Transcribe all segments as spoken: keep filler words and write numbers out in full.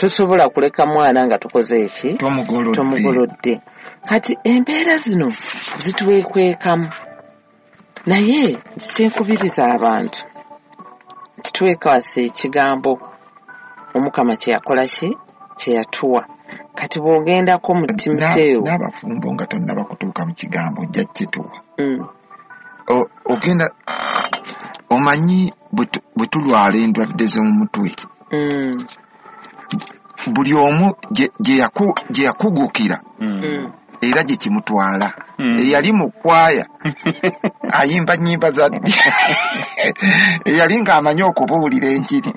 tusobola kuleka mwana nga tukoze eki tomugolodde tomugolodde kati embeera zino zitwekwekamu naye kyenkubiriza abantu titwekwasa ekigambo Omukama kye yakola ki kye yatuwa kati bw'ogendako mu Timoteyo n'abafumbo nga tonnaba kutuuka mu kigambo ojja kituwa mm. ogenda omanyi bwe tulwala endwadde z'omu mutwe mm. buli omu gye yakugukira mm. era gye kimutwala mm. eyali mu kwaya ayimba nnyimba za ddi eyali ng'amanyi okubuulira enjiri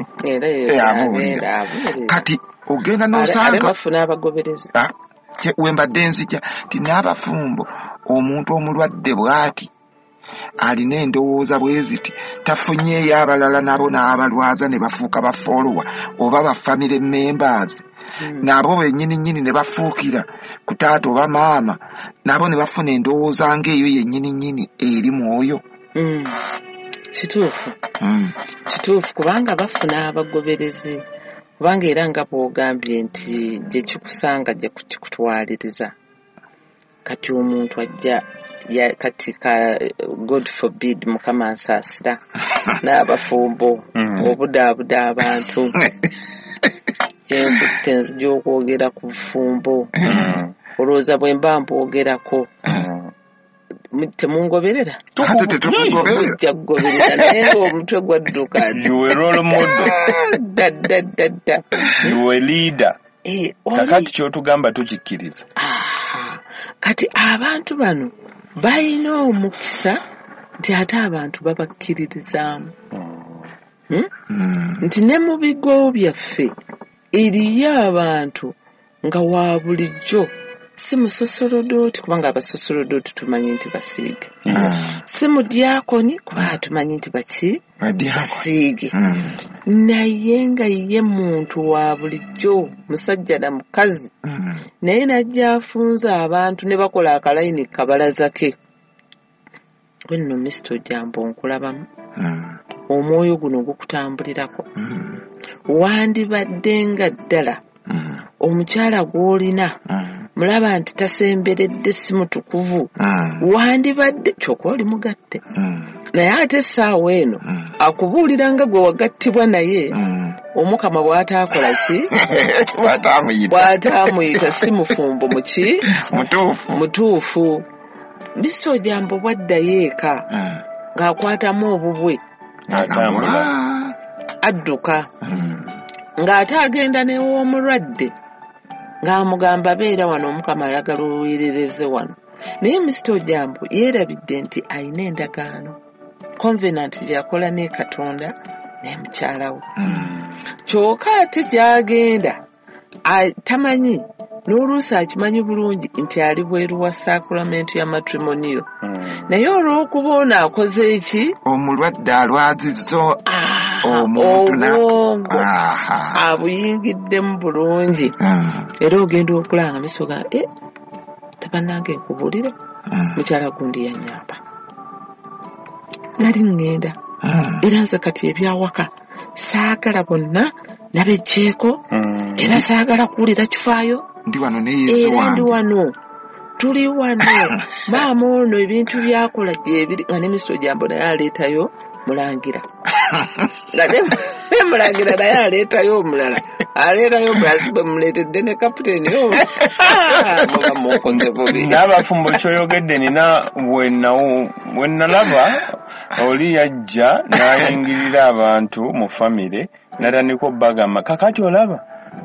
era kati ogenda n'osanga bafuna abagoberezi wembadde nzija ti n'abafumbo omuntu omulwadde bw'ati alina endowooza bwe ziti tafunyeeyo abalala nabo n'abalwaza ne bafuuka bafolowa oba bafamily members mm. nabo bennyini nnyini ne bafuukira ku taata oba maama nabo ne bafuna endowooza ng'eyo yennyini nnyini eri mwoyo mm. kituufu mm. kituufu kubanga bafuna abagoberezi kubanga era nga bw'ogambye nti gye kikusanga gye kukutwaliriza kati omuntu ajja ya kati ka God forbid Mukama ansaasira n'abafumbo mm. obudaabuda abantu enkutte nzija okwogera ku bufumbo mm. olowooza bwe mba mbwogerako mm. temungoberera ate tetukugoberera ojja kugoberera naye ng'omutwe gwadduka you were role model daddadadda you were leader eh kakati kyotugamba tukikkiriza kati abantu bano balina omukisa nti ate abantu babakkiririzaamu hmm? mm. nti ne mu bigo byaffe eriyo abantu nga wa bulijjo si musosolodooti kubanga abasosolodooti tumanyi nti basiige mm. si mu diakoni kuba tumanyi nti baki basiige mm. naye nga ye muntu wa bulijjo musajja na mukazi mm. naye najja afunza abantu ne bakola akalayini kabalaza ke gwe nno Mister Jambo nkulabamu mm. omwoyo guno gukutambulirako mm. wandibadde nga ddala mm. omukyala gw'olina mm. mulaba nti tasemberedde si mutukuvu mm. wandibadde kyokka oli mugatte mm. naye ate essaawa eno mm. akubuulira nga gwe wagattibwa naye mm. Omukama bw'ataakola ki bw'ataamuyita si mufumbo muki mutuufu mutuufu Mister Jambo bwaddayo eka mm. ng'akwatamu obubwe adduka mm. ng'ate agenda n'ew'omulwadde ng'amugamba beera wano Omukama ayagala oweerereze wano naye Mister Jambo yeerabidde nti alina endagaano covenant gyakola ne Katonda ne mukyala we mm. kyokka ate gy'agenda tamanyi n'oluusi akimanyi bulungi nti ali bweru wa sacramento ya matrimoniyo mm. naye olw'okuba ono akoze eki omulwadde alwazizzo obwongo abuyingiddemu bulungi mm. era ogenda okulanga misoga e tabannange nkubuulire mm. mukyala gundi yanyamba nali ŋŋenda mm. era nze kati ebyawaka saagala bonna nabejjeeko mm. era saagala kuwulira kifaayo ndi wano ne Yesu wange era ndi wano tuli wano maama ono ebintu byakola gyebiri nga ne Mister Jambo naye aleetayo mulangira nga ne mulangira naye aleetayo omulala aleetayo omulala bwe muleetedde ne kapiteeni muba mukonze bubi n'abafumbo kyoyogedde nina bwe nalaba oli yajja n'ayingirira abantu mu famire natandika obbagamba kakati olaba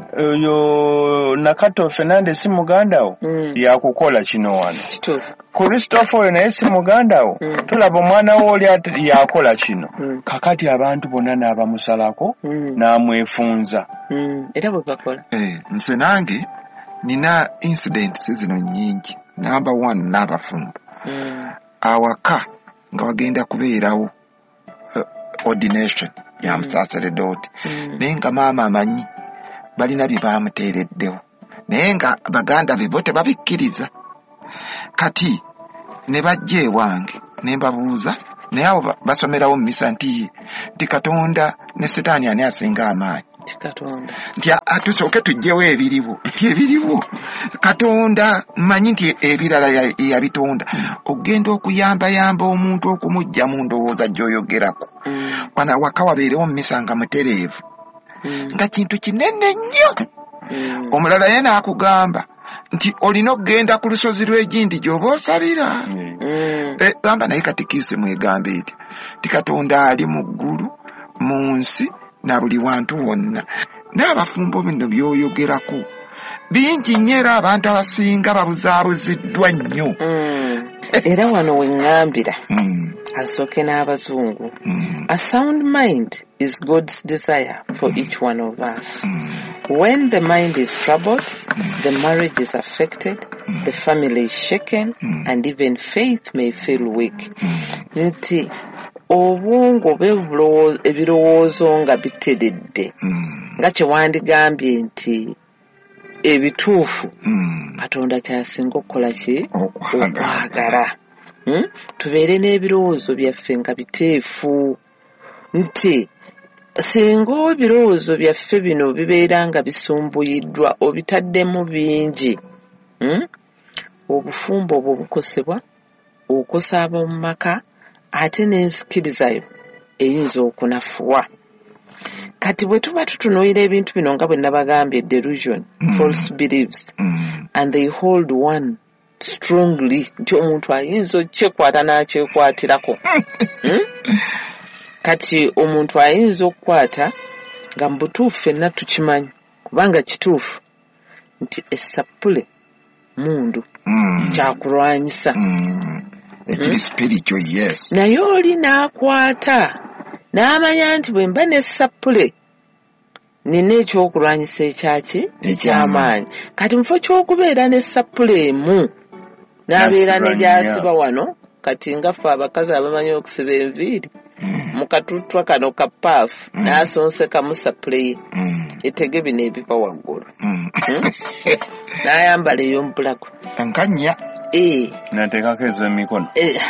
oyo Nakato Fernandez si muganda wo mm. yakukola kino wano kituufu Christopher oyo naye si muganda wo mm. tulaba omwana wo oli yakola kino mm. kakati abantu bonna n'abamusalako mm. n'amwefunza mm. era bwe bakola eh, nse nange nina incidents zino nnyingi number one n'abafumbo mm. awaka nga wagenda kubeerawo uh, ordination ya musaseredoti mm. naye nga maama amanyi balina bye bamuteereddewo naye nga baganda be bo tebabikkiriza kati ne bajja ewange ne mbabuuza naye abo basomerawo mu misa nti nti Katonda ne Setaani ani asinga amaanyi Katonda nti atusooke tujjewo ebiriwo nti ebiriwo Katonda mmanyi nti ebirala yabitonda ogenda okuyambayamba omuntu okumujja mu ndowooza gy'oyogerako wana waka wabeerewo mmisa nga mutereevu nga kintu kinene nnyo omulala ye n'akugamba nti olina okugenda ku lusozi lw'egindi gy'oba osabira gamba naye katikiise mwegambe eti ti Katonda ali mu ggulu mu nsi na buli wantu wonna n'abafumbo bino by'oyogerako bingi nnyo era abantu abasinga babuzaabuziddwa nnyo era wano we ŋŋambira asooke n'abazungu a sound mind is God's desire for each one of us. When the mind is troubled, the marriage is affected, the family is shaken, and even faith may feel weak. Nti obwongo ebirowoozo nga biteredde nga kye wandigambye nti ebituufu Katonda kyasinga okukola ki okwagala tubeere n'ebirowoozo byaffe nga biteefu nti singa ebirowoozo byaffe bino bibeera nga bisumbuyiddwa obitaddemu bingi obufumbo obwo bukosebwa okosa ab'omu maka ate n'enzikirizayo eyinza okunafuwa. Kati bwe tuba tutunuulira ebintu bino nga bwe nabagambye delusion false beliefs and they hold one strongly nti omuntu ayinza okukyekwata n'akyekwatirako kati omuntu ayinza okukwata nga mu butuufu ffenna tukimanyi kubanga kituufu nti essapule mundu kyakulwanyisa ekiri spiritual yes naye oli n'akwata n'amanya nti bwe mba n'essapule nina ekyokulwanyisa ekyaki ekyamaanyi kati mufo ky'okubeera n'essapule emu n'abeera ne gyasiba wano kati nga ffe abakazi abamanyi okusiba enviiri mu katutwa kano ka paafu n'asonsekamu sapule ye etege bino ebiva waggulu n'ayambala ey'omubulago enkannya n'ateekako ez'emikono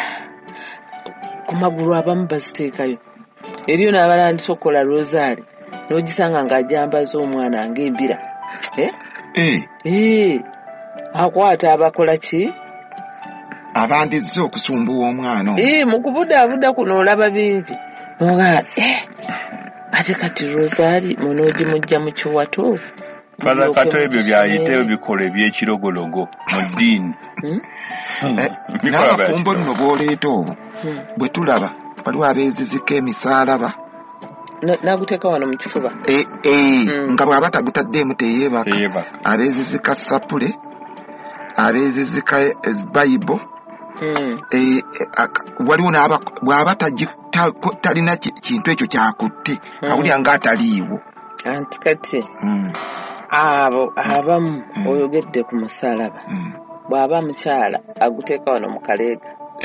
ku magulu abamu baziteekayo eriyo n'abalandisa okukola rosaari n'ogisanga ng'ajambaza omwana ng'embira akwata abakola ki abandizza okusumbuwa omwana mu kubudaabuda kuno olaba bingi noga ate kati rosaari munoogimujja mu kiwato balakato ebyo byayiteyo bikola ebyekirogologo mu ddiini n'abafumbo nno b'oleeta obwo bwe tulaba waliwo abeezizika emisaalaba naguteeka wano mu kifuba nga bw'aba tagutaddeemu teyeebaka abeezizika sapule abeezizika bayibo waliwo bw'aba talina kintu ekyo kyakutte awulira ng'ataliiwo anti kati abo abamu oyogedde ku musalaba bw'aba mukyala aguteeka wano mu kaleega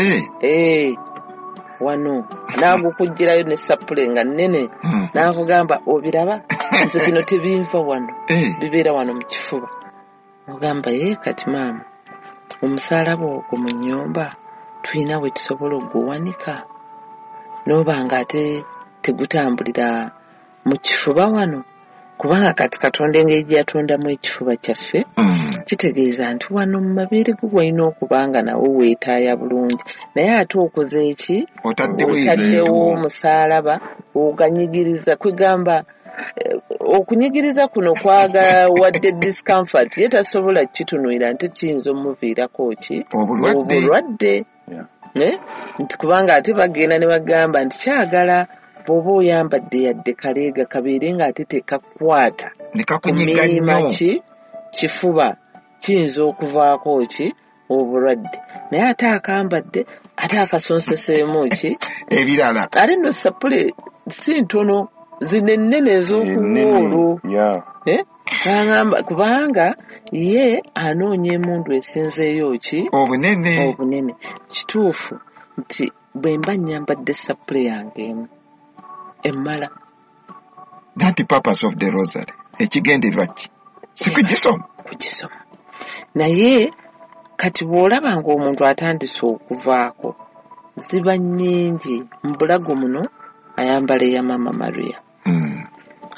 wano n'agukugirayo ne sapule nga nnene n'akugamba obiraba nze bino tebinva wano bibeera wano mu kifuba ogamba ye kati maama omusalaba ogwo mu nnyumba tulina we tusobola okuguwanika n'oba nga ate tegutambulira mu kifuba wano kubanga kati Katonda engeri gye yatondamu ekifuba kyaffe kitegeeza nti wano mu mabeere go walina okuba nga nawe weetaaya bulungi naye ate okoze eki otaddewo omusaalaba oganyigiriza kwegamba okunyigiriza kuno kwaga wadde discomfort ye tasobola kitunuira nti kiyinza omuviirako ki obulwadde nti kubanga ate bagenda ne bagamba nti kyagala bw'oba oyambadde yadde kaleega kabeere ng'ate tekakwata nekakunyiga ki kifuba kiyinza okuvaako ki obulwadde naye ate akambadde ate akasonseseemu ki ebirala ate nno sapule si ntono zino ennene ez'okuwoolo agamba kubanga ye anoonya emundu esinzeeyo ki obunene obunene kituufu nti bwe mba nnyambadde sapule yange emu emmala that the purpose of the rosary ekigendererwa ki si kugisoma kugisoma naye kati bw'olaba ng'omuntu atandise okuvaako ziba nnyingi mu bulago muno ayambala eya Mama Maria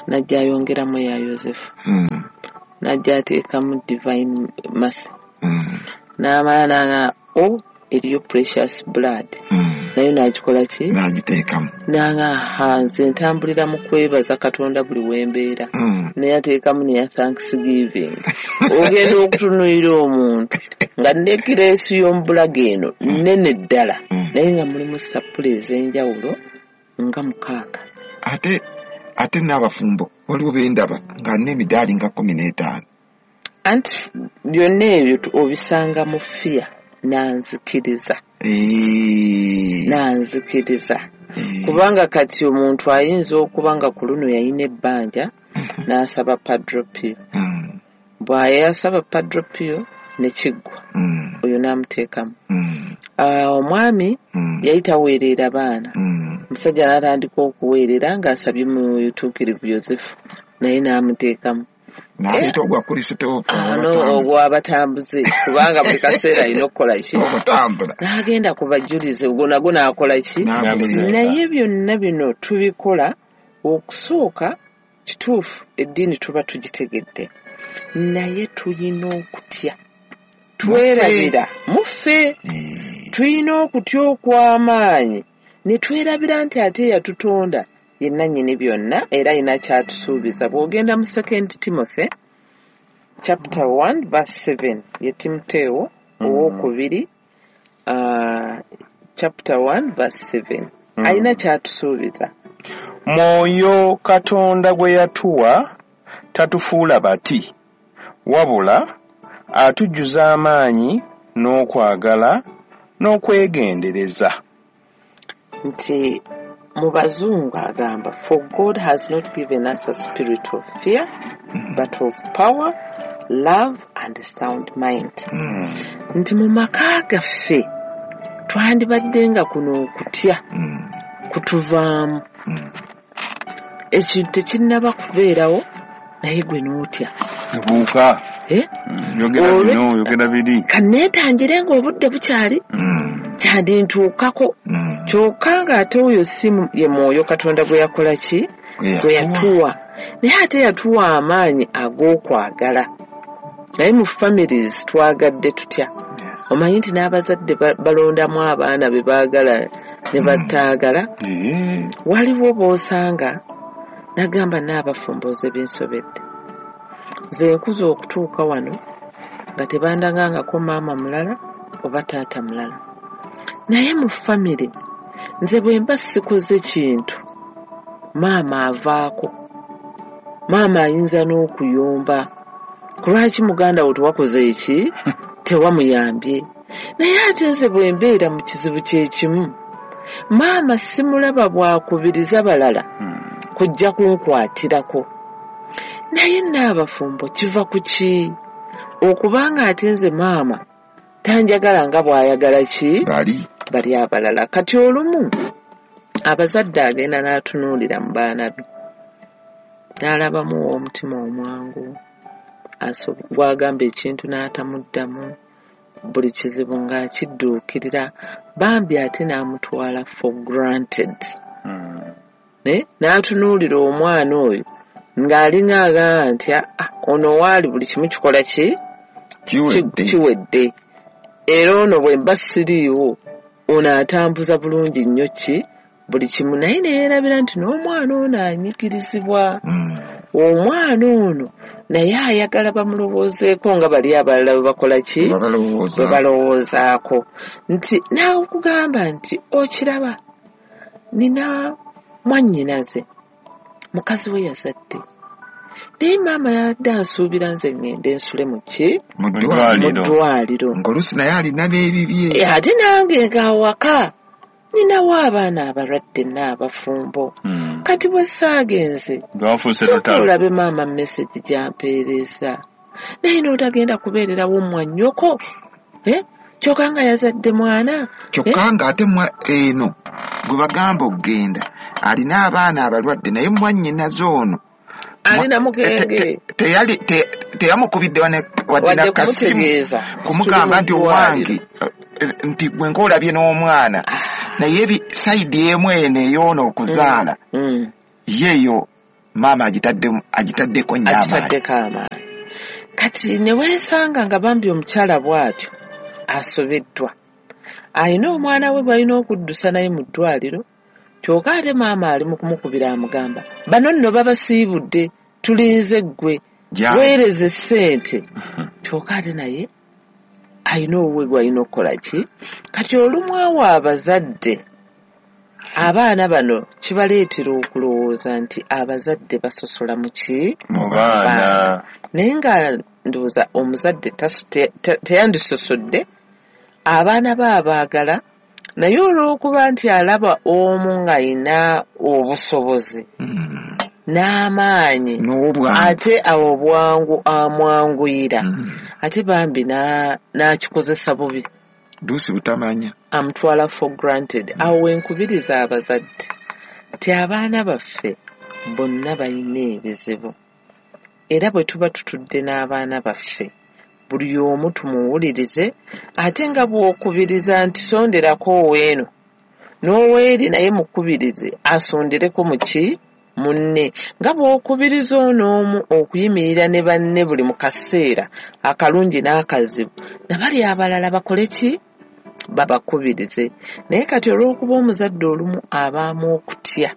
najja ayongeramu ya Yosefu mm. najja ateekamu Divine Mercy mm. n'amala n'anga o eriyo Precious Blood mm. nayo n'agikola ki n'agiteekamu n'anga hanze ntambulira mu kwebaza Katonda buli wembeera mm. naye ateekamu neya Thanksgiving ogenda okutunuulira omuntu nga nekireesi y'omubulago eno nnene ddala mm. naye nga mulimu sapule ez'enjawulo nga mukaaga ate ate n'abafumbo waliwo bendaba nga n'emidaali nga kumi n'etaano anti byonna ebyo obisanga mu fiya nanzikiriza nanzikiriza kubanga kati omuntu ayinza okuba nga ku luno yayina ebbanja n'asaba Padre Pio bw'ayasaba Padre Pio ne kiggwa oyo n'amuteekamu omwami yali taweerera baana omusajja n'atandika okuweerera ng'asabye mu yutuukirivu Yosefu naye n'amuteekamu n'aleeta ogwa Kristo ano ogw'abatambuze kubanga buli kaseera alina okukola ki okutambula n'agenda kubajulize ogwo nagwo n'akola ki naye byonna bino tubikola okusooka kituufu eddiini tuba tugitegedde naye tulina okutya twerabira muffe tulina okutya okw'amaanyi ne twerabira nti ate yatutonda yenna nnyini byonna era ayina kyatusuubiza bw'ogenda mu second Timothy chapter one verse seven ye Timoteewo owokubiri uh, chapter one verse seven mm. ayina kyatusuubiza Mwoyo Katonda gwe yatuwa tatufuula bati wabula atujjuza amaanyi n'okwagala n'okwegendereza nti mu bazungu agamba for God has not given us a spirit of fear but of power love and sound mind mm. nti mu maka gaffe twandibadde nga kuno okutya mm. kutuvaamu mm. ekintu tekinnaba kubeerawo naye gwe n'otya ebuuka eh? mm. yogera bino yogera biri kanneetangire ng'obudde bukyali mm. kyandintuukako mm. kyokka ng'ate oyo si ye Mwoyo Katonda gwe yakola ki gwe yatuwa naye ate yatuwa amaanyi ag'okwagala naye mu families twagadde tutya yes. omanyi nti n'abazadde balondamu abaana be baagala ne bataagala mm. waliwo boosanga nagamba n'abafumboze b'ensobedde nze nkuza okutuuka wano nga tebandagangako maama mulala oba taata mulala naye mu famire nze bwe mba sikoze kintu maama avaako maama ayinza n'okuyomba kulwaki muganda wo tewakoze eki tewamuyambye naye ate nze bwe mbeera mu kizibu kyekimu maama simulaba bwakubiriza balala kujja kunkwatirako naye n'abafumbo kiva ku ki okubanga ate nze maama tanjagala nga bw'ayagala ki bali bali abalala kati olumu abazadde agenda n'atunuulira mu baana be n'alabamu omutima omwangu gwagamba ekintu n'atamuddamu buli kizibu ng'akidduukirira bambi ate n'amutwala for granted mm. ne n'atunuulira omwana oyo ng'alinga agamba nti ono waali buli kimu kikola ki kiwedde era ono bwe mba siriiwo ono atambuza bulungi nnyo ki buli kimu naye neyeerabira nti n'omwana ono anyigirizibwa mm. omwana ono naye ayagala bamulowoozeeko nga bali abalala bwe bakola ki bwe balowoozaako nti naawe okugamba nti okiraba nina mwannyinaze mukazi we yazadde naye maama yadde ansuubira nze ŋŋende ensule mu ki mu ddwaliro ng'oluusi naye alina n'ebibye ate nange ng'awaka ninawo abaana abalwadde n'abafumbo mm. kati bwe saagenze olabe maama mesegi gyampeereza naye n'otagenda kubeererawo mwannyoko eh? kyokka nga yazadde mwana kyokka nga ate eno gwe bagamba okugenda alina abaana abalwadde naye mwannyinaze ono alina mugenge teyamukubidde wadde nakasimu kumugamba nti owange nti gwe ng'olabye n'omwana naye sayidi emu eno eyoona okuzaala yeyo maama agitadde agitaddeko nnyo amaanyi. agitaddeko amaanyi. Kati ne weesanga nga bambi omukyala bw'atyo asobeddwa, alina omwana we bw'alina okuddusa naye mu ddwaliro, kyokka ate maama ali mu kumukubira amugamba, bano nno babasiibudde, tulinze ggwe weereze ssente. Kyokka ate naye alina owuwe gw'alina okukola ki? Kati olumu awo abazadde, abaana bano kibaleetera okulowooza nti abazadde basosola mu ki? Mu baana. Naye nga ndowooza omuzadde teyandisosodde, abaana be abaagala, naye olw'okuba nti alaba omu ng'alina obusobozi n'amaanyi ate awo bwangu amwanguyira, ate bambi n'akikozesa bubi, duusi butamanya, amutwala for granted. Awo wenkubiriza abazadde ti abaana baffe bonna balina ebizibu, era bwe tuba tutudde n'abaana baffe buli omu tumuwulirize, ate nga bw'okubiriza nti sonderako weeno, n'oweeri naye mukubirize asondereko mu ki? Munne. Nga bw'okubiriza on'omu okuyimirira ne banne buli mu kaseera akalungi n'akazibu, nabali abalala bakole ki? Babakubirize. Naye kati olw'okuba omuzadde olumu abaamu okutya,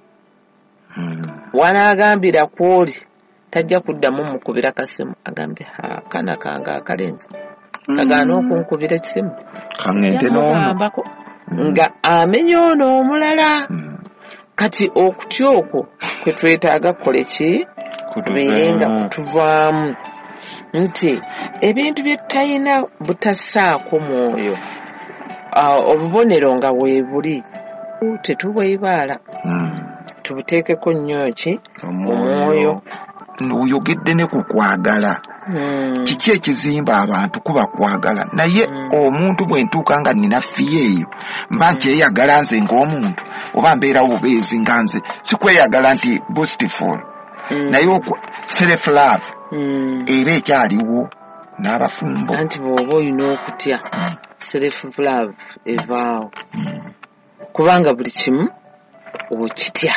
wanaagambira kw'oli tajja kuddamu mukubira kasimu, agambe ha kana kange akalenzi kagaana okunkubira ekisimu kaŋŋende n'ono nga amenya ono omulala. Kati okutya okwo kwe twetaaga kukole ki? Kubeere nga kutuvaamu nti ebintu bye tutalina butassaako mwoyo, obubonero nga weebuli tetubwebaala, tubuteekeko nnyo ki? Omwoyo. Oyogedde ne ku kwagala. Kiki ekizimba abantu kuba kwagala, naye omuntu bwe ntuuka nga nina fiye eyo mba nkyeyagala nze ng'omuntu, oba mbeerawo bubeezi nga nze sikweyagala nti boastful, naye self love era ekyaliwo n'abafumbo. Anti bw'oba olina okutya self love evaawo, kubanga buli kimu okitya.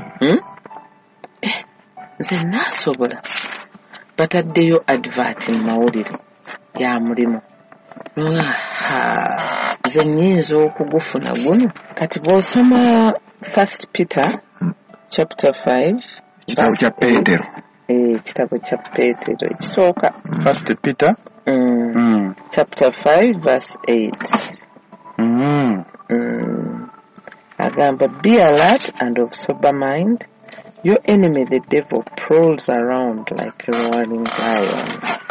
Nze naasobola bataddeyo advert mu mawulire ya mulimu, nze nnyinza okugufuna guno. Kati bw'osoma First Peter chapter five, kitabo kya Peetero, ekitabo kya Peetero ekisooka, First Peter mm. Mm. chapter five verse eight, mm. Mm. agamba, be alert and of sober mind. Your enemy, the devil, prowls around like a roaring lion.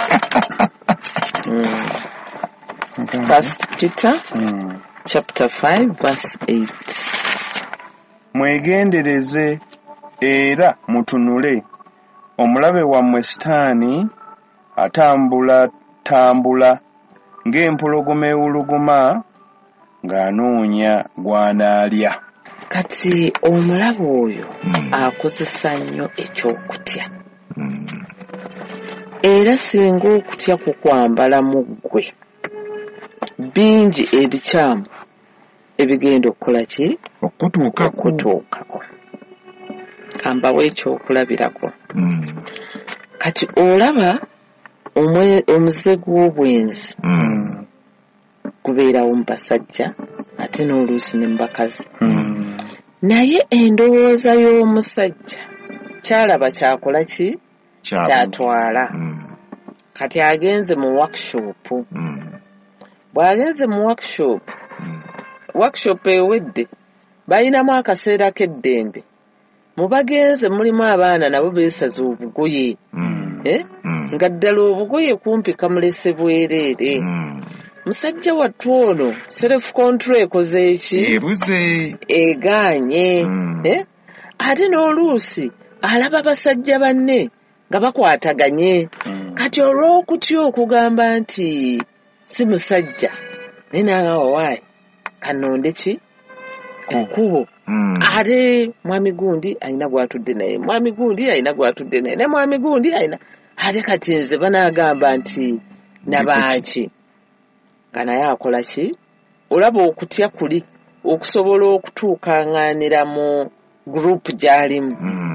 mm. okay. First Peter mm. chapter five verse eight. Mwegendereze era mutunule, omulabe wammwe Sitaani atambula tambula ng'empologoma ewuluguma ng'anoonya gw'anaalya. Kati omulabe oyo mm. akozesa nnyo ekyokutya, mm. era singa okutya kukwambala mu ggwe, bingi ebikyamu ebigenda okukola ki? Okutuukako. Kambawo ekyokulabirako. Mm. Kati olaba omuze gw'obwenzi mm. gubeerawo mu basajja ate n'oluusi ne mu bakazi. Mm. Naye endowooza y'omusajja kyalaba kyakola ki? Kyatwala. Mm. Kati agenze mu workshop. Mm. Bw'agenze mu workshop, mm. workshop ewedde balinamu akaseera k'eddembe, mu bagenze mulimu abaana nabo beesaze obugoye. Mm. Eh? Mm. Nga ddala obugoye kumpi kamulese bwereere. Mm. Musajja wattu ono self control ekoze eki? Ebuze. Egaanye. Mm. Eh? Ate n'oluusi alaba basajja banne nga bakwataganye. Mm. Kati olw'okutya okugamba nti si musajja, naye naawe waayi kanonde ki? Kukubo. Mm. Ate mwami gundi alina gwatudde naye, mwami gundi alina gwatudde naye, ne mwami gundi alina. Ate kati nze banaagamba nti nabaaki. Nga naye akola ki? Olaba okutya kuli okusobola okutuukaŋŋaanira mu gurupu gy'alimu. Mm.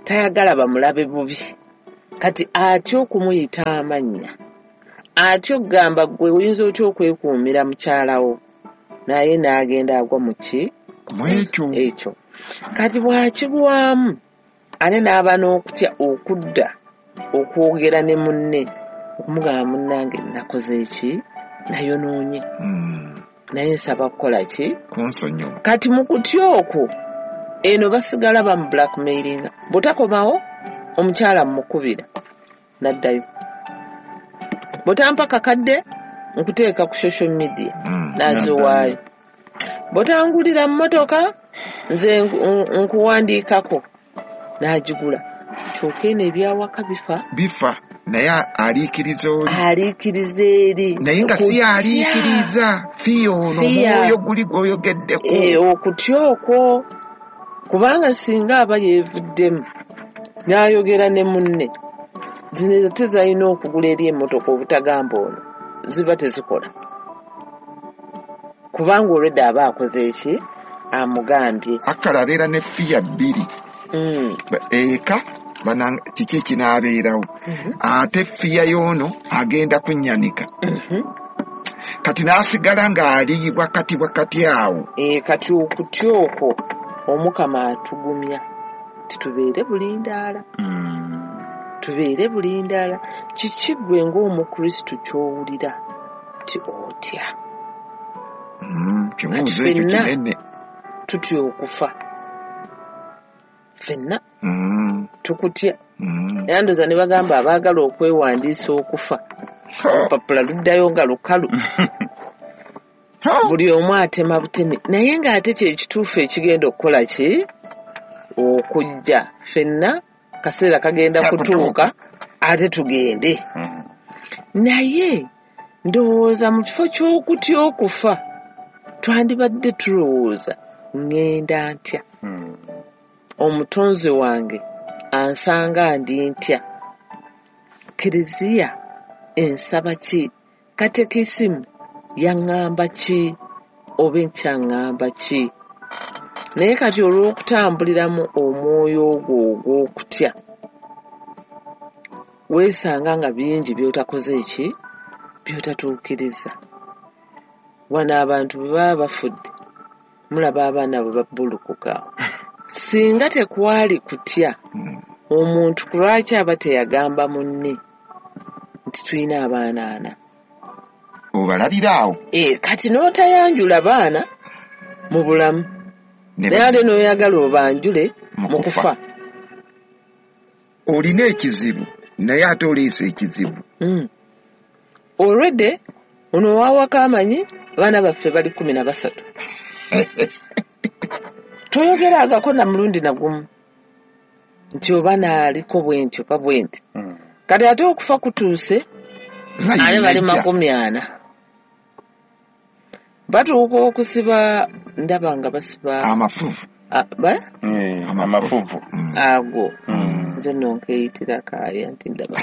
tayagala bamulabe bubi kati atyo okumuyita amannya atyo gamba gwe oyinza otya okwekuumira mukyalawo naye n'agenda agwa mu ki mwekyo ekyo kati bw'akigwamu ate n'aba n'okutya okudda okwogera ne munne okumugamba munnange nakoze eki nayonoonye naye nsaba kukola ki kunsonyiwa kati mu kutya okwo eno basigala bamu blackmailinga bw'otakomawo omukyala mukubira n'addayo bw'otampa kakadde nkuteeka ku social media n'aziwaayo bw'otangulira mu motoka nze nkuwandiikako n'agigula kyokka eno ebyawaka bifa bifa naye aliikiriza oli aliikiriza eri naye nga si aliikiriza fiya ono omwoyo guli gw'oyogeddeko okutya okwo kubanga singa aba yeevuddemu n'ayogera ne munne zino tezalina okugula eri emmotoka obutagamba ono ziba tezikola kubanga olwedde aba akoze eki amugambye akala abeera ne fiya bbiri eka kiki ekinaabeerawo ate fiya y'ono agenda kunnyanika kati n'asigala ng'ali wakati wakati awo kati okutya okwo omukama atugumya titubeere bulindaala tubeere bulindaala kiki gwe ng'omukristu ky'owulira ti otya kibuuzo ekyo kinene tutya okufa ffenna tukutya yandoza ne bagamba abaagala okwewandiisa okufa olupapula luddayo nga lukalu buli omu atema butemi naye ng'ate kyekituufu ekigenda okukola ki okujja ffenna kaseera kagenda kutuuka ate tugende naye ndowooza mu kifo ky'okutya okufa twandibadde tulowooza ŋŋenda ntya omutonzi wange ansanga ndi ntya kiriziya ensaba ki katekisimu yaŋŋamba ki oba enkyaŋŋamba ki naye kati olw'okutambuliramu omwoyo ogwo ogw'okutya weesanga nga bingi by'otakoze eki by'otatuukiriza wano abantu bwe baba bafudde mulaba abaana bwe babbulukuka singa tekwali kutya omuntu ku lwaki aba teyagamba munne nti tulina abaana ana obalabira awo kati n'otayanjula baana mu bulamu naye ate n'oyagala obanjule mu kufa olina ekizibu naye ate oliisa ekizibu olwedde ono owawaka amanyi abaana baffe bali kumi na basatu toyogeragako na mulundi nagumu nti oba naaliko bwenti oba bwenti kati ate okufa kutuuse ate bali makumi ana batuuka okusiba ndaba nga basiba amafuvu amafuvu ago nze nonkeyitira kaaya nti ndaba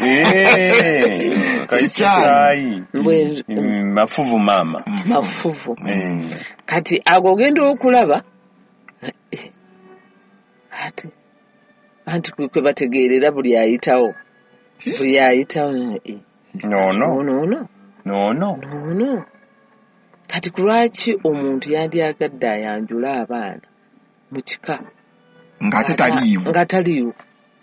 kaikyaayi mafuvu maama mafuvu kati ago ogenda okulaba ate anti kwe bategeerera buli ayitawo buli ayitawo nono nono nono nono kati ku lwaki omuntu yandyagadde ayanjula abaana mu kika ng'ate taliiwo nga taliiwo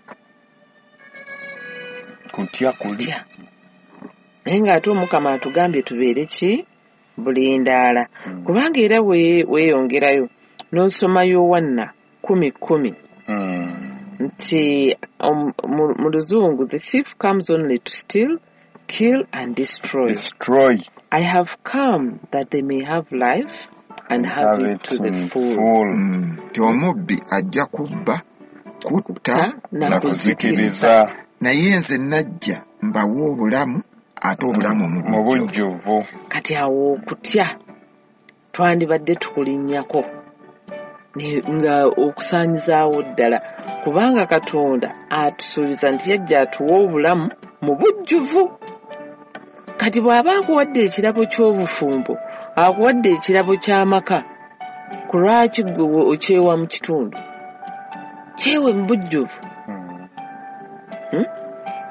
kutya kuli naye ng'ate omukama atugambye tubeere ki bulindaala kubanga era weeyongerayo n'osomayo wanna kumi kumi nti mu luzungu the thief comes only to steal kill and destroy destroy I have come that they may have life and have, have it to the full. Ti omubbi ajja kubba kutta na kuzikiriza naye nze najja mbawa obulamu ate obulamu mu bujjuvu. Kati awo okutya twandibadde tukulinnyako nga okusaanyizaawo ddala kubanga Katonda atusuubiza nti yajja atuwa obulamu mu bujjuvu. Kati bw'aba akuwadde ekirabo ky'obufumbo akuwadde ekirabo ky'amaka ku lwaki gwe okyewa mu kitundu kyewe mu bujjuvu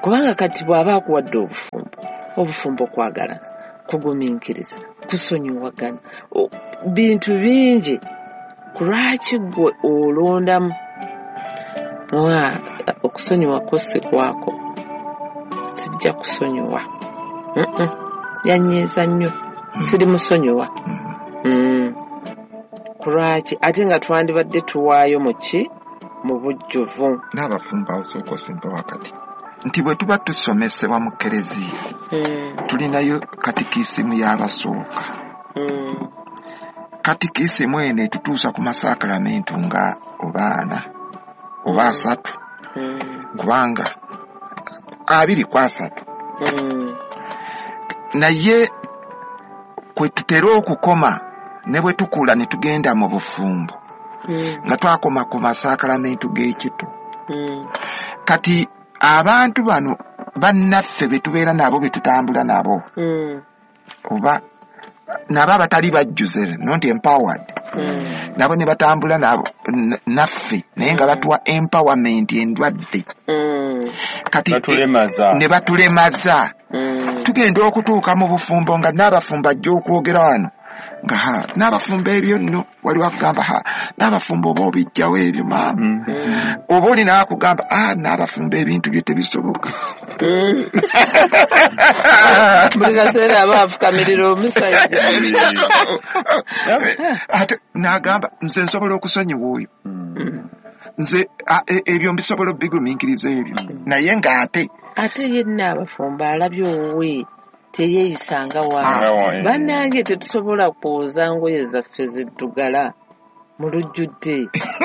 kubanga kati bw'aba akuwadde obufumbo obufumbo kwagalana kugumiikiriza kusonyiwagana bintu bingi kulwaki gwe olondamu okusonyiwa kosse kwako sijja kusonyiwa yanyiiza nnyo siri musonyiwa kulwaki ate nga twandibadde tuwaayo mu ki mu bujjuvu n'abafumbo osooka osemba wakati nti bwe tuba tusomesebwa mu kereziya tulinayo katikisimu y'abasooka katikisimu eno etutuusa ku masakalamentu nga obaana oba asatu kubanga abiri ku asatu naye kwe tutera okukoma ne bwe tukula ne tugenda mu bufumbo nga twakoma ku masakalamentu g'ekitu kati abantu bano bannaffe be tubeera nabo be tutambula nabo oba nabo abatali bajjuze not empowered nabo ne batambula nabo naffe naye nga batuwa empowerment endwadde kati ne batulemaza tugenda okutuuka mu bufumbo nga n'abafumbo ajja okwogera wano nga ha n'abafumbo ebyo nno wali wakugamba ha n'abafumbo oba obijjawo ebyo maama oba oli naakugamba ah n'abafumbo ebintu bye tebisoboka buli kaseera aba afukamirira omusajja ate n'agamba nze nsobola okusonyiwa oyo nze ebyo mbisobola obigumiikiriza ebyo naye ng'ate ate yenna abafumbo alabye owe teyeeyisanga waawe bannange tetusobola kwoza ngoye zaffe ziddugala mu lujjudde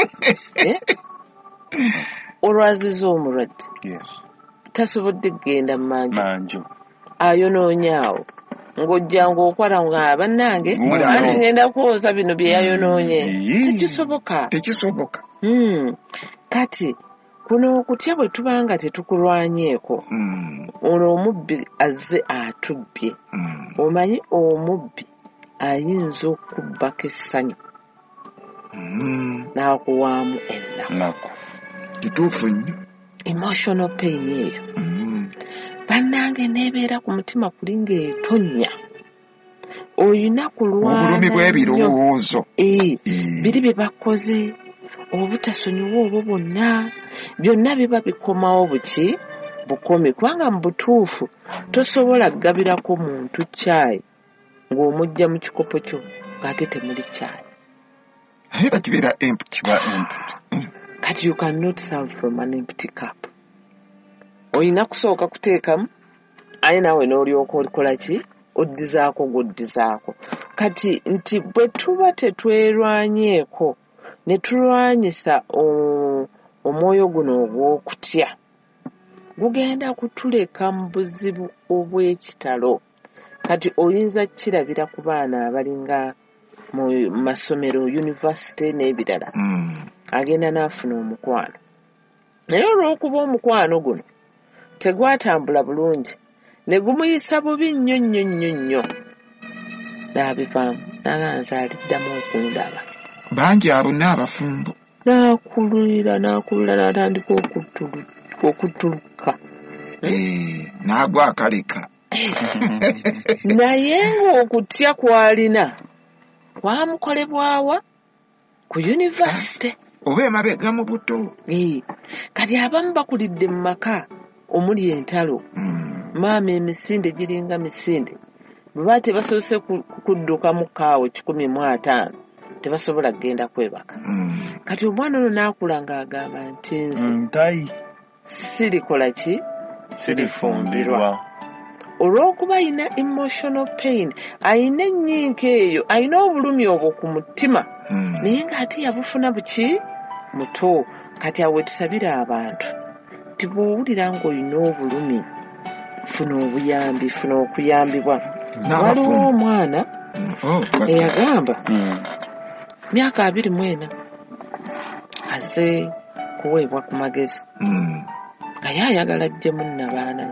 olwaziza omulwadde tasobodde kugenda mu manju ayonoonyaawo ng'ojja ng'okwala nga bannange ate ngenda kwoza bino bye yayonoonye tekisoboka tekisoboka kati kuno okutya bwe tuba nga tetukulwanyeeko ono omubbi azze atubbye omanyi omubbi ayinza okubbako essanyu n'akuwaamu ennaku kituufu nnyo emotional pain eyo bannange neebeera ku mutima kuli ng'etonnya oyina kulwana obulumi bw'ebirowoozo biri bye bakoze obutasonyiwa obwo bwonna byonna biba bikomawo buki bukomi kubanga mu butuufu tosobola kugabirako muntu caayi ng'omujja mu kikopo kyo ng'ate temuli caayi era kibeera empty kati you cannot serve from an empty cup olina kusooka kuteekamu aye naawe n'olyoka olikola ki oddizaako gw'oddizaako kati nti bwe tuba tetwerwanyeeko ne tulwanyisa omwoyo guno ogw'okutya gugenda kutuleka mu buzibu obw'ekitalo kati oyinza kirabira ku baana abalinga mu masomero yunivasite n'ebirala agenda n'afuna omukwano naye olw'okuba omukwano guno tegwatambula bulungi ne gumuyisa bubi nnyo nnyo nnyo nnyo n'abivaamu n'aganza aliddamu okundaba bangi abo n'abafumbo n'akululira n'akululira n'atandika okutuluka n'agwa akaleka naye ng'okutya kw'alina kwamukolebwawa ku yunivasite oba emabega mu buto kati abamu bakulidde mu maka omuli entalo maama emisinde giringa misinde bwe baba tebasobose kudduka mu kaawo kikumi mu ataano tebasobola kugenda kwebaka kati omwana ono n'akula ng'agamba nti nze sirikola ki sirifumbirwa olw'okuba ayina emotional pain ayina ennyinka eyo ayina obulumi obwo ku mutima naye ng'ate yabufuna buki muto kati awe tusabire abantu nti bw'owulira ng'olina obulumi funa obuyambi funa okuyambibwa waliwo omwana eyagamba myaka abiri mu ena azze kuweebwa ku magezi nga ye ayagala ajjemu nnabaana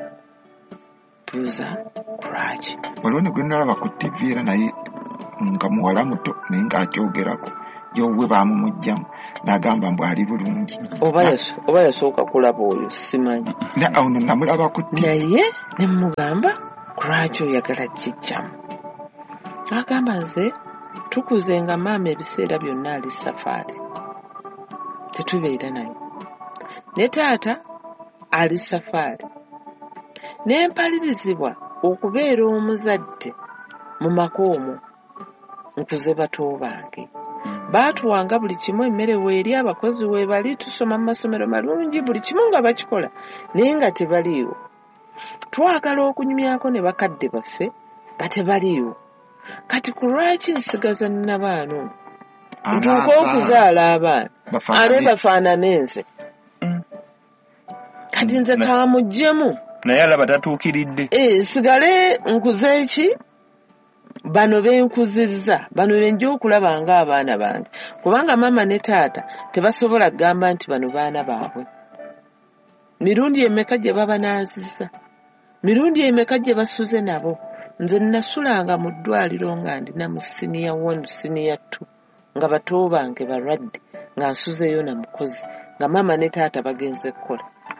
buuza lwaki waliwo ne gwe nalaba ku tivi era naye nga muwala muto naye ng'akyogerako y'obwe baamumugjamu n'agamba mbu ali bulungi oba yasooka kulaba oyo simanyi ono namulaba ku T V naye ne mugamba kulwaki oyagala kijjamu agamba nze tukuze nga maama ebiseera byonna ali safaari tetubeera naye ne taata ali safaari nempalirizibwa okubeera omuzadde mu maka omwo nkuze bato bange baatuwanga buli kimu emmere weeri abakozi weebali tusoma mu masomero malungi buli kimu nga bakikola naye nga tebaliiwo twagala okunyumyako ne bakadde baffe nga tebaliiwo kati ku lwaki nsigaza nnabaano ntuuka okuzaala abaana ate bafaanane nze kati nze kaamuggyemu naye alaba tatuukiridde sigale nkuze eki bano benkuzizza bano benja okulaba ng'abaana bange kubanga maama ne taata tebasobola kugamba nti bano baana baabwe mirundi emeka gye babanaazizza mirundi emeka gye basuze nabo nze nasulanga mu ddwaliro nga ndina mu siniya one siniya two nga bato bange balwadde nga nsuzeyo na mukozi nga maama ne taata bagenze kukola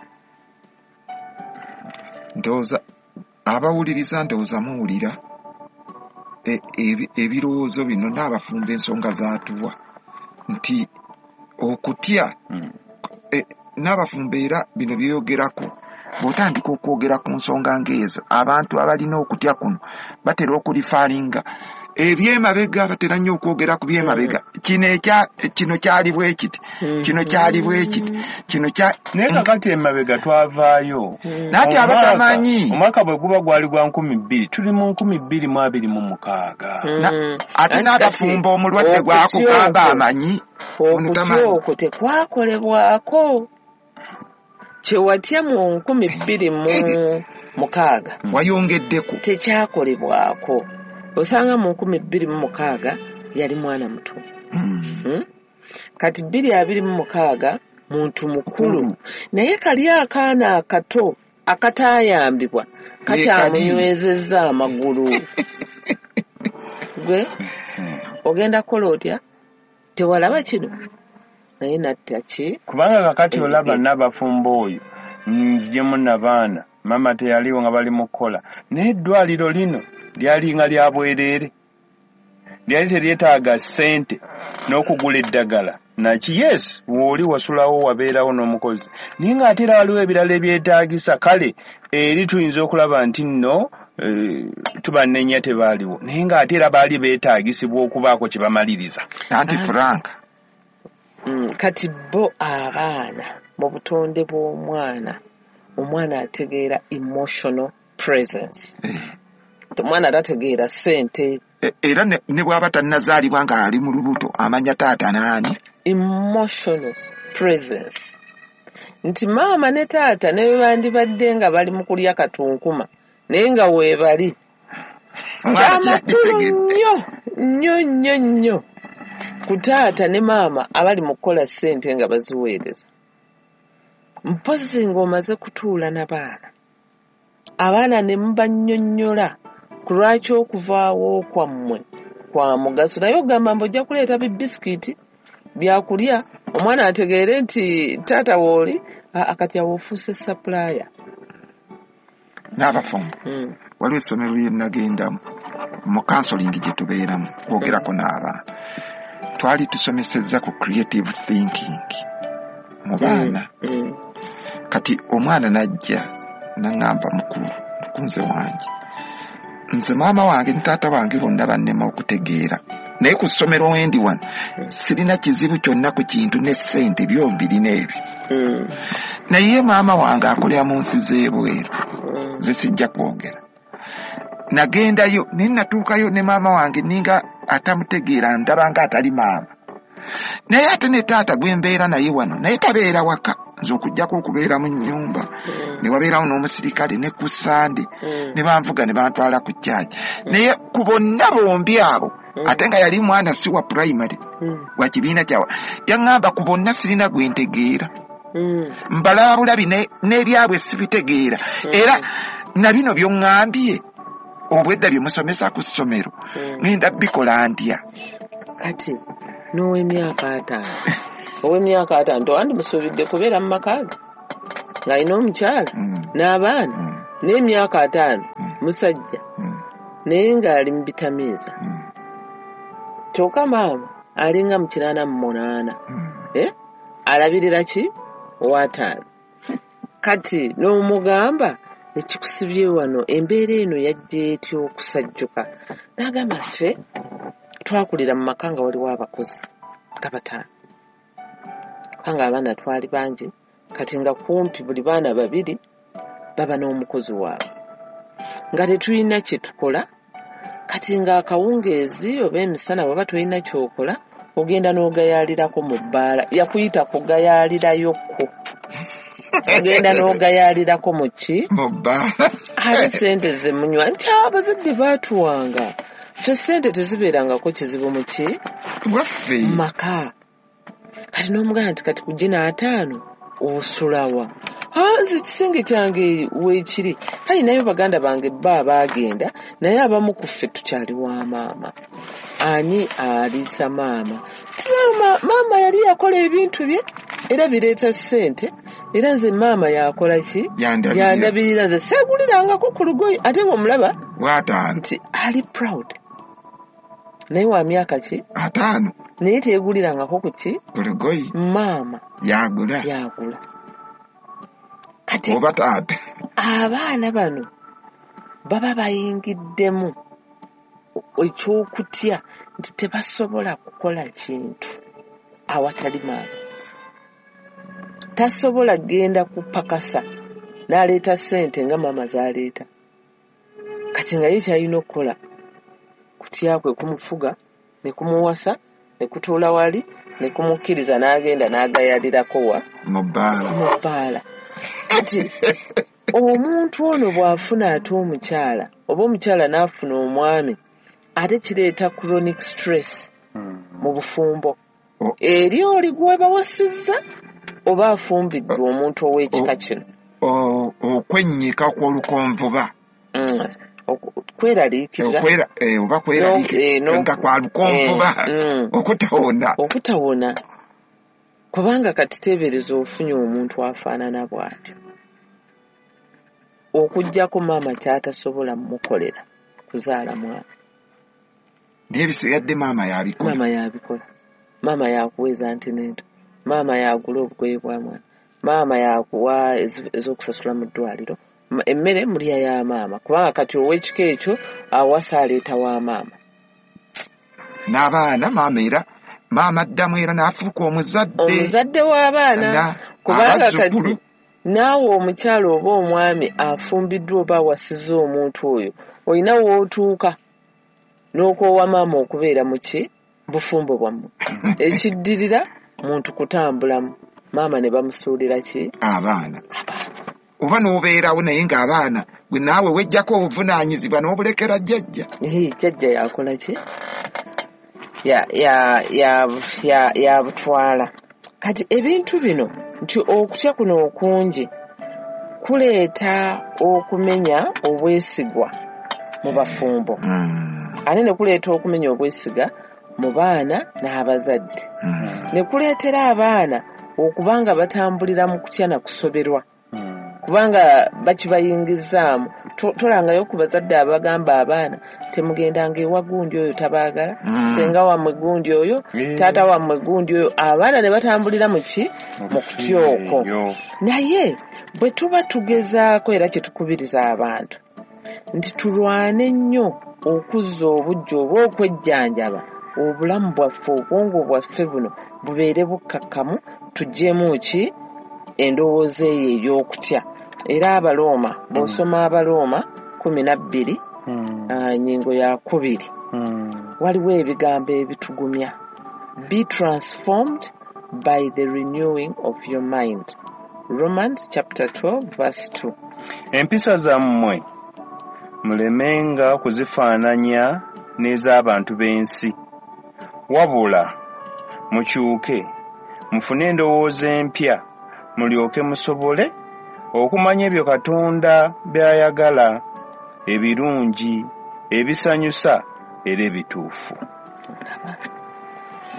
ndowooza abawuliriza ndowooza muwulira ebirowoozo bino n'abafumba ensonga zaatuwa nti okutya n'abafumba era bino byeyogerako bw'otandika okwogera ku nsonga ng'ezo abantu abalina okutya kuno batera okulifaalinga ebyemabega batera nnyo okwogera ku byemabega kino kyali bwe kiti kino kyali bwe kiti kino naye kakati emabega twavaayo nati abatamanyi omwaka bwe guba gwali gwa nkumi bbiri tuli mu nkumi bbiri mu abiri mu mukaaga ate n'abafumba omulwadde gwakugamba amanyi okutya okwo tekwakolebwako kyewatya mu nkumi bbiri mu mukaaga wayongeddeko tekyakolebwako osanga mu nkumi bbiri mu mukaaga yali mwana muto kati bbiri abiri mu mukaaga muntu mukulu naye kali akaana akato akataayambibwa katyamunywezezza amagulu gwe ogenda kukola otya tewalaba kino naye natta ki kubanga kakati olaba n'abafumba oyo nzijemu nabaana mama teyaliwo nga bali mu kukola naye eddwaliro lino lyali nga lya bwereere lyali teryetaaga ssente n'okugula eddagala naki yes wooli wasulawo wabeerawo n'omukozi naye ng'ate era waliwo ebirala ebyetaagisa kale eri tuyinza okulaba nti nno tubanenya tebaaliwo naye ng'ate era baali beetaagisibwa okubaako kye bamaliriza anti frank kati bo abaana mu butonde bw'omwana omwana ategeera emotional presence omwana tategeera ssente era ne bw'aba tannazaalibwa nga ali mu lubuto amanya taata naani emotional presence nti maama ne taata ne bwe bandibadde nga bali mu kulya katunkuma naye nga weebali amakulu nnyo nnyo nnyo nnyo ku taata ne maama abali mu kukola ssente nga baziweereza mpozi ng'omaze kutuula n'abaana abaana ne mubannyonnyola ku lwaki okuvaawo kwammwe kwa mugaso naye ogamba mbu ojja kuleeta bibbisikiti byakulya omwana ategeere nti taata wooli akati awo ofuuse sapulaya n'abafumbo waliwo essomero lye nagendamu mu kansolingi gye tubeeramu kwogerako n'abaana twali tusomesezza ku creative thinking mu baana kati omwana najja naŋŋamba mukulu mukunze wange nze maama wange ne taata wange bonna bannema okutegeera naye ku ssomero wendi wano sirina kizibu kyonna ku kintu ne ssente byombi birina ebyo naye maama wange akolera mu nsi z'ebweru ze sijja kwogera nagendayo naye natuukayo ne maama wange ninga atamutegeera ndaba nga atali maama naye ate ne taata gwe mbeera naye wano naye tabeera waka nze okujjako okubeera mu nnyumba ne wabeerawo n'omusirikale ne ku sande ne banvuga ne bantwala ku ccaaki naye ku bonna bombi abo ate nga yali mwana si wa primary wa kibiina kyawa yaŋŋamba ku bonna sirina gwe ntegeera mbalaba bulabi n'ebyabwe sibitegeera era na bino by'oŋŋambye obwedda bye musomesa ku ssomero ŋŋenda bikola ntya kati n'ow'emyaka ataano ow'emyaka ataano towandi musuubidde kubeera mu maka ge ng'alina omukyala n'abaana n'emyaka ataano musajja naye ng'ali mu bitamiiza kyokka maama alinga mu kinaana mu munaana alabirira ki ow'ataano kati n'omugamba ekikusibye wano embeera eno yajja etya okusajjuka n'agamba ffe twakulira mu maka nga waliwo abakozi nga bataano kubanga abaana twali bangi kati nga kumpi buli baana babiri baba n'omukozi waabwe nga tetulina kye tukola kati nga akawungeezi oba emisana waba tolina kyokola ogenda n'ogayaalirako mu bbaala yakuyita kugayaalirayokko ogenda n'ogayaalirako mu ki mu bbaala ate sente ze munywa nti abazadde baatuwanga ffe sente tezibeerangako kizibu mu ki waffe mu maka kati n'omugana nti kati ku gina ataano osulawa nze kisenge kyange weekiri kale nayo baganda bange bba abaagenda naye abamu ku ffe tukyali wa maama ani aliisa maama ti maama maama yali yakola ebintu bye era bireeta ssente era nze maama yakola ki yandabirira nze seegulirangako ku lugoyi ate ng'omulaba wataano nti ali proud naye wa myaka ki ataano naye teegulirangako ku ki ku lugoyi maama yagula yagula kati oba taate abaana bano baba bayingiddemu ekyokutya nti tebasobola kukola kintu awatali maama tasobola genda kupakasa n'aleeta ssente nga maama z'aleeta kati nga ye kyalina okukola kutya kwe kumufuga ne kumuwasa ne kutuula wali ne kumukkiriza n'agenda n'agayalirako wa mu bbaala mu bbaala kati omuntu ono bw'afuna ate omukyala oba omukyala n'afuna omwami ate kireeta chronic stress mu bufumbo eri oli gwe bawasizza oba afumbiddwa omuntu ow'ekika kino okwennyika kw'olukonvuba kweraliikirira oba kweraliikirira nga kwa lukonvuba okutawona okutawona kubanga kati teebereza ofunye omuntu afaanana bw'atyo okuggyako maama kyatasobola mmukolera kuzaala mwana naye ebisigadde maama yabikola maama yabikola maama yakuweza antinento maama yagula obugoye bwa mwana maama yakuwa ez'okusasula mu ddwaliro emmere mulya ya maama kubanga kati ow'ekika ekyo awasa aleeta wa maama n'abaana maama era maama addamu era n'afuuka omuzadde omuzadde w'abaana kubanga kati naawe omukyala oba omwami afumbiddwa oba awasizza omuntu oyo olina w'otuuka n'okoowa maama okubeera mu ki bufumbo bwammwe ekiddirira muntu kutambulamu maama ne bamusuulira ki abaana oba n'obeerawo naye ng'abaana gwe naawe wejjako obuvunaanyizibwa n'obulekera jjajja jjajja yakola ki yabutwala kati ebintu bino nti okutya kuno okungi kuleeta okumenya obwesigwa mu bafumbo ate ne kuleeta okumenya obwesiga mu baana n'abazadde ne kuleetera abaana okubanga batambulira mu kutya na kusoberwa kubanga bakibayingizaamu tolangayo ku bazadde abagamba abaana temugendanga ewa gundi oyo tabaagala senga wammwe gundi oyo taata wammwe gundi oyo abaana ne batambulira mu ki mu kutya okwo naye bwe tuba tugezaako era kye tukubiriza abantu nti tulwane nnyo okuzza obujja oba okwejjanjaba obulamu bwaffe obwongo bwaffe buno bubeere bukkakkamu tuggyemu ki endowooza eyo ey'okutya era abalooma bw'osoma abalooma kumi na bbiri nnyingo ya kubiri waliwo ebigambo ebitugumya be transformed by the renewing of your mind Romans chapter twelve verse two empisa zammwe mulemenga kuzifaananya n'ez'abantu b'ensi wabula mukyuke mufune endowooza empya mulyoke musobole okumanya ebyo Katonda by'ayagala ebirungi ebisanyusa era ebituufu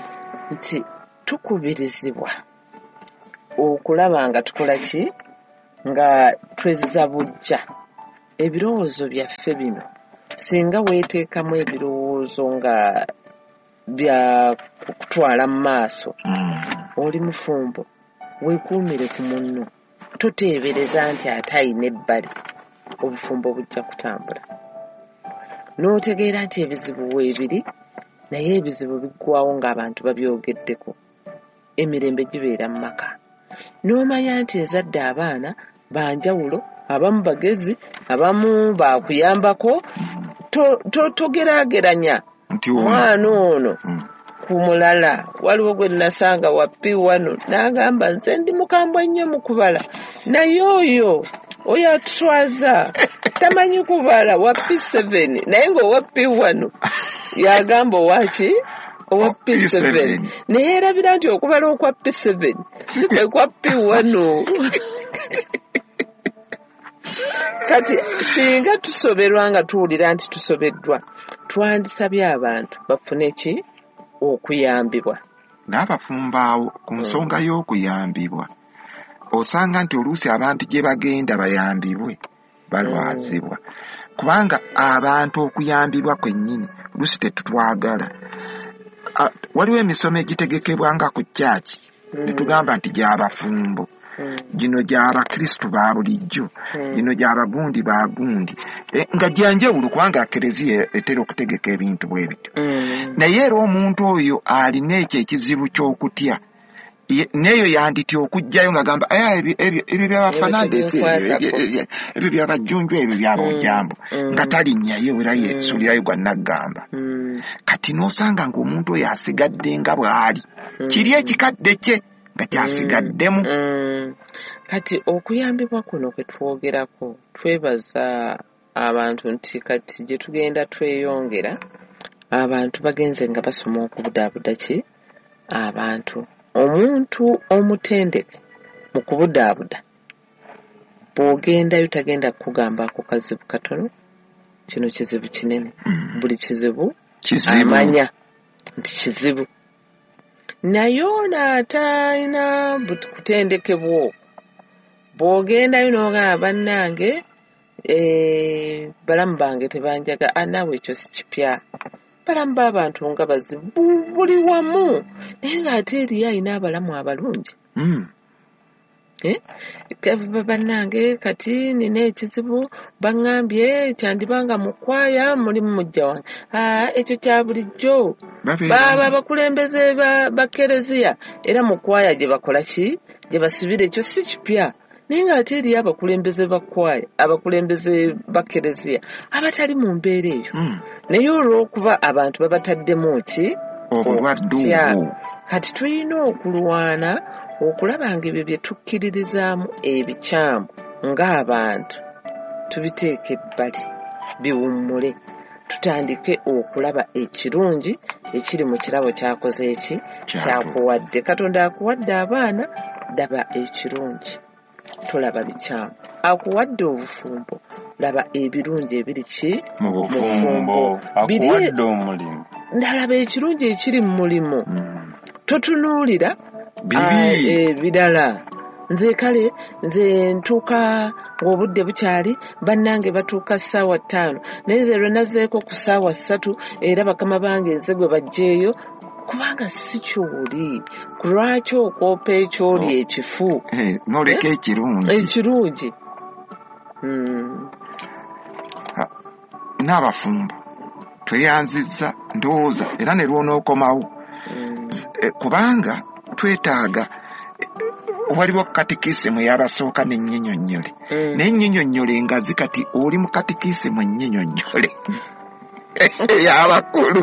nti tukubirizibwa okulaba nga tukola ki nga twezabujja ebirowoozo byaffe bino. Singa weeteekamu ebirowoozo nga bya kutwala mu maaso, oli mufumbo, weekuumire ku munno, toteebereza nti ate ayina ebbali, obufumbo bujja kutambula. N'otegeera nti ebizibu weebiri, naye ebizibu biggwawo ng'abantu babyogeddeko, emirembe gibeera mu maka. N'omanya nti nzadde abaana banjawulo, abamu bagezi, abamu baakuyambako, togeraageranya mwana ono ku mulala. Waliwo gwe nasanga wappi wano n'agamba nze ndi mukambwe nnyo mu kubala, naye oyo oyo atwaza tamanyi kubala wappi seven, naye ng'owappi wano yagamba owaki owappi seven, naye erabira nti okubala okwa ppi seven si kwe kwa ppi wano. Kati singa tusoberwa nga tuwulira nti tusobeddwa, twandisabye abantu bafune ki okuyambibwa. N'abafumbaawo ku nsonga y'okuyambibwa, osanga nti oluusi abantu gye bagenda bayambibwe balwazibwa, kubanga abantu okuyambibwa kwennyini oluusi tetutwagala. Waliwo emisomo egitegekebwa nga ku kyaki ne tugamba nti gy'abafumbo, gino gy'abakristu ba bulijjo, gino gy'abagundi ba gundi, nga gyanjawulo kubanga Eklezia etera okutegeka ebintu bwe bityo. Naye era omuntu oyo alina ekyo ekizibu ky'okutya, neyo yanditya okujjayo ng'agamba ebyo by'abafanandesi, ebyo by'abajjunju, ebyo by'abojambo, nga talinnyayo era yeesuulirayo gwa naggamba. Kati n'osanga ng'omuntu oyo asigadde nga bw'ali, kiri ekikadde kye nga kyasigaddemu. Kati okuyambibwa kuno kwe twogerako, twebaza abantu nti kati gye tugenda tweyongera, abantu bagenze nga basoma okubudaabuda ki abantu. Omuntu omutendeke mu kubudaabuda bw'ogendayo tagenda kukugamba ako kazibu katono, kino kizibu kinene. Buli kizibu amanya nti kizibu. Naye ono atalina kutendekebwa, bw'ogendayo n'ogamba bannange balamu bange tebanjaga, anaawe ekyo si kipya. Balamu b'abantu nga bazibu buli wamu, naye ng'ate eriyo alina abalamu abalungi. Bannange kati nina ekizibu, baŋŋambye kyandibanga mu kwaya mulimu mujja wange. Ekyo kya bulijjo. Baba abakulembeze ba Eklezia era mu kwaya gye bakola ki, gye basibira, ekyo si kipya. Naye ng'ate eriyo abakulembeze ba kwaya, abakulembeze ba Eklezia abatali mu mbeera eyo. Naye olw'okuba abantu babataddemu ki obulwadde obwo, kati tulina okulwana okulaba nga ebyo bye tukkiririzaamu ebikyamu ng'abantu tubiteeka ebbali biwummule, tutandike okulaba ekirungi ekiri mu kirabo kyakoze eki kyakuwadde. Katonda akuwadde abaana, laba ekirungi, tolaba bikyamu. Akuwadde obufumbo, laba ebirungi ebiri ki mu bufumbo. Akuwadde omulimu, ndalaba ekirungi ekiri mu mulimu. Totunuulira ebirala. Nze kale nze ntuuka ng'obudde bukyali, bannange batuuka ssaawa ttaano, naye nze lwe nazzeeko ku ssaawa ssatu era bakama bange nze gwe bajjeeyo, kubanga si kyoli. Lwaki okwopa ekyoli ekifu n'oleka ekirungi ekirungi? N'abafumbo tweyanzizza ndowooza era ne lwonookomawo, kubanga twetaaga, waliwo katikisimu y'abasooka n'ennyinyonnyole, naye ennyinyonnyole engazi kati oli mu katikisimu ennyinyonnyole ey'abakulu.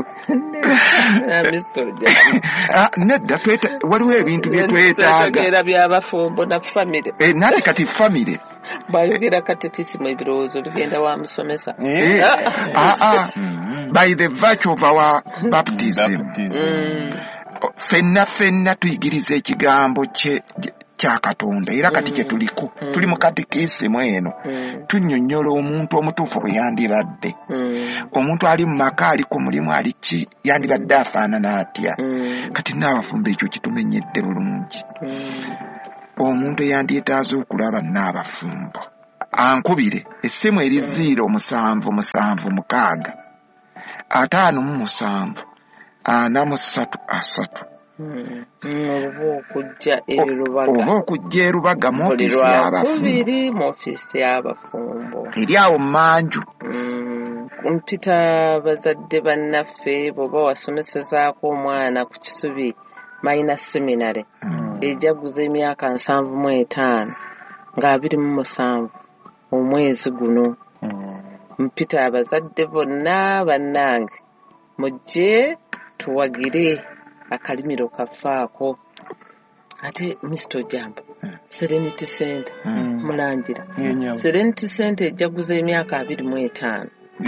Nedda waliwo ebintu bye twetaaga by'abafumbo na famire, nati kati famire bwayogera katikisimu ebirowoozo bigenda wa musomesa. By the virtue of our baptism, fenna fenna tuyigiriza ekigambo kya Katonda era kati kye tuliko, tuli mu katikisimu eno. tunnyonnyola omuntu omutuufu bwe yandibadde. Omuntu ali mu maka ali ku mulimu ali ki yandibadde afaanana atya. Kati n'abafumbo ekyo kitumenyedde bulungi. Omuntu eyandyetaaza okulaba n'abafumbo ankubire essimu eri ziro musanvu musanvu mukaaga ataano mu musanvu ana mu ssatu asatu. Oba okujja erubaga mu ofiisi y'abafumbo mu ofiisi y'abafumbo eri awo mmanju. Mpita bazadde bannaffe bw'oba wasomesezaako omwana ku Kisubi Minor Seminary ejaguza emyaka nsanvu mu etaano nga abiri mu musanvu omwezi guno. Mpita abazadde bonna bannange mujje tuwagire akalimiro kafaako. Ate Mister Ojambo Serenity Center Mulangira Serenity Center ejaguza emyaka abiri mu etaano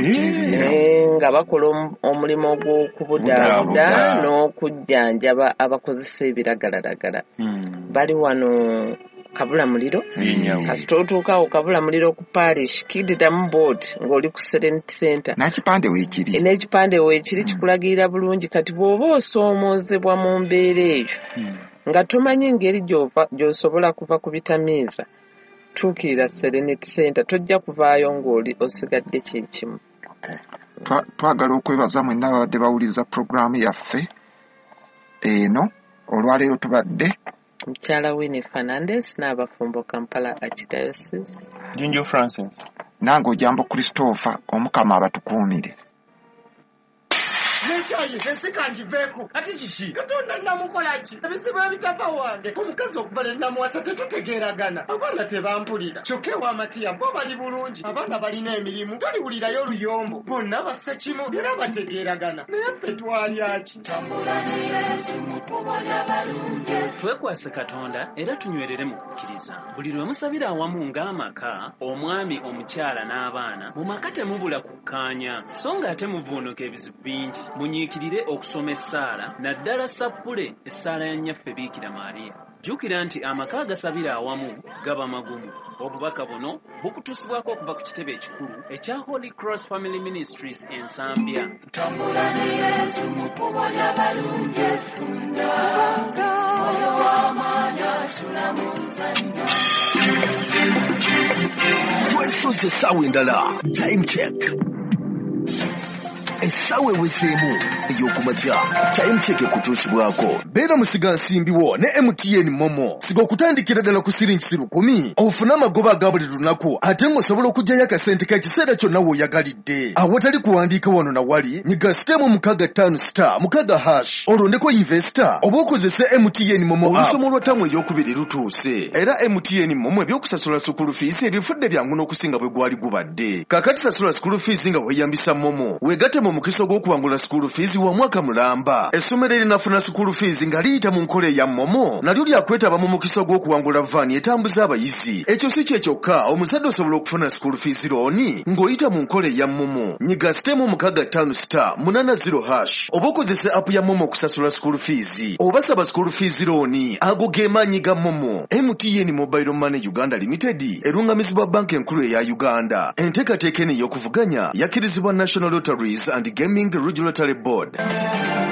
nga bakola omulimu gw'okubudaabuda n'okujjanjaba abakozesa ebiragalalagala. Bali wano Kabula Muliro kasita otuukaawo Kabula Muliro ku parish kiddamu board ng'oli ku Serenity Center n'ekipande weekiri n'ekipande weekiri kikulagirira bulungi. Kati bw'oba osoomoozebwa mu mbeera eyo nga tomanyi ngeri gy'osobola kuva ku bitamiiza, tuukirira Serenity Center tojja kuvaayo ng'oli osigadde kiri kimu. Twagala okwebaza mwenna ababadde bawuliriza puroguraamu yaffe eno. Olwaleero tubadde Mukyala Winnie Fernandez n'abafumbo Kampala Archdiocese, Jinjo Francis nange Ojambo Christopher Omukama abatukuumire. Nechayi nsikangiveeko ati kiki Katonda namukolaki ebizibu ebitava wange omukazi okubala namuwasa tetutegeeragana abaana tebampulira kyokka ew'amatiya bo bali bulungi abaana balina emirimu toliwulirayo oluyombo bonna bassa kimu era bategeeragana naye ffe twalyaki. Tambula ne Yesu mu kkubo ly'abalungi. Twekwase Katonda era tunywerere mu kukkiriza. Buli lwe musabira awamu ng'amaka omwami omukyala n'abaana mu maka temubula kukkaanya so ng'ate muvuunuka ebizibu bingi. Munyiikirire okusoma essaala naddala sappule essaala ya nnyaffe Biikira Maariya. Jjukira nti amaka agasabira awamu gaba magumu. Obubaka buno bukutuusibwako okuva ku kitebe ekikulu ekya Holy Cross Family Ministries Ensambya. Tambula ne Yesu mu kkubo ly'abalungi effunda oyo w'amaanyi asula mu nzannya. Twesoze essaawa endala time check. Essaawa eweseemu ey'okumakya time check ekutuusibwako. Beera musiga nsimbiwo ne M T N Momo. Siga okutandikira ddala ku siringi lukumi ofune amagoba aga buli lunaku ate ng'osobola okuggyayo akasente ka kiseera kyonna w'oyagalidde. Awatali kuwandiika wano na wali nyiga sitemu mukaaga ttaano star mukaaga hash olondeko investor oba okozese M T N Momo olusomo lwa ttamu eryokubiri lutuuse. Era M T N Momo ebyokusasula sukulu fees ebifudde byangu n'okusinga bwe gwali gubadde. Kaakati sasula sukulu fees nga weeyambisa Momo weegatte mu mukisa gw'okuwangula sukulu fees wa mwaka mulamba. Essomero erinafuna sukulu fees nga liyita mu nkola eya Momo nalyo lyakwetaba mu mukisa gw'okuwangula vaani etambuza abayizi. Ekyo si kye kyokka omuzadde osobola okufuna sukulu fees looni ng'oyita mu nkola eya Momo. Nyiga sitemu mukaaga ttaano star munaana zero hash oba okozese apu ya Momo okusasula sukulu fees oba saba sukulu fees looni. Ago ge maanyi ga Momo. M T N Mobile Money Uganda Limited erungamizibwa banka enkulu eya Uganda. Enteekateeka eno ey'okuvuganya yakkirizibwa National Lotteries and Gaming Regulatory Board.